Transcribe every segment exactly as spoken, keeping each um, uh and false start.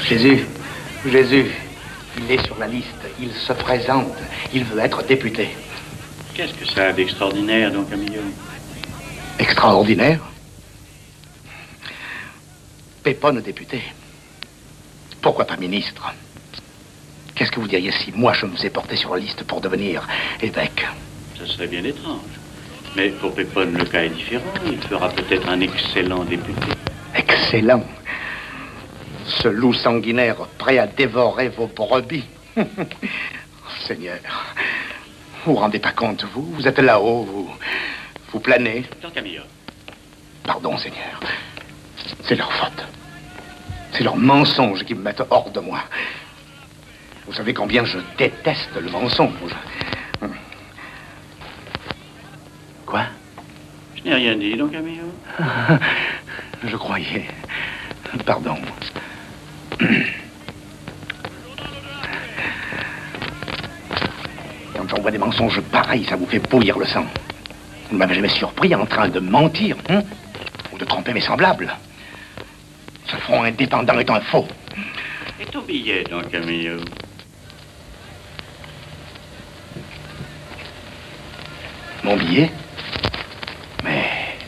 Jésus, Jésus, il est sur la liste, il se présente, il veut être député. Qu'est-ce que ça a d'extraordinaire, don Camillo? Extraordinaire? Peppone député. Pourquoi pas ministre? Qu'est-ce que vous diriez si moi je me vous ai porté sur la liste pour devenir évêque? Ça serait bien étrange. Mais pour Peppone, le cas est différent. Il fera peut-être un excellent député. Excellent? Ce loup sanguinaire prêt à dévorer vos brebis. Seigneur, vous vous rendez pas compte, vous? Vous êtes là-haut, vous... Vous planez. Don Camillo. Pardon, Seigneur. C'est leur faute. C'est leur mensonge qui me mettent hors de moi. Vous savez combien je déteste le mensonge. Quoi? Je n'ai rien dit, don Camillo. Je croyais. Pardon. Quand j'envoie des mensonges pareils, ça vous fait bouillir le sang. Vous ne m'avez jamais surpris en train de mentir, hein? Ou de tromper mes semblables. Ce front indépendant est un faux. Et ton billet, don Camillo? Mon billet? Mais...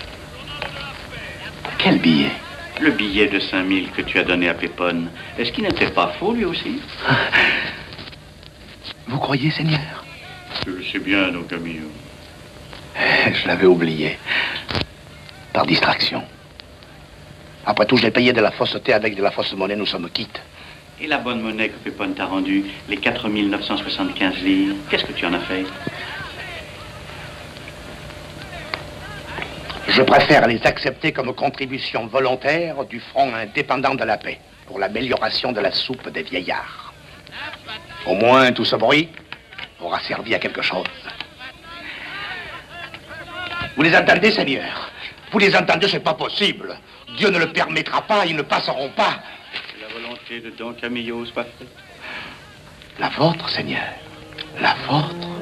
quel billet? Le billet de cinq mille que tu as donné à Peppone. Est-ce qu'il n'était pas faux, lui aussi? Vous croyez, Seigneur? Je le sais bien, don Camillo. Je l'avais oublié. Par distraction. Après tout, j'ai payé de la fausseté avec de la fausse monnaie, nous sommes quittes. Et la bonne monnaie que Peppone t'a rendue, les quatre mille neuf cent soixante-quinze livres, qu'est-ce que tu en as fait? Je préfère les accepter comme contribution volontaire du Front indépendant de la paix pour l'amélioration de la soupe des vieillards. Au moins, tout ce bruit aura servi à quelque chose. Vous les entendez, Seigneur? Vous les entendez, c'est pas possible. Dieu ne le permettra pas, ils ne passeront pas. Que la volonté de don Camillo soit faite. La vôtre, Seigneur. La vôtre.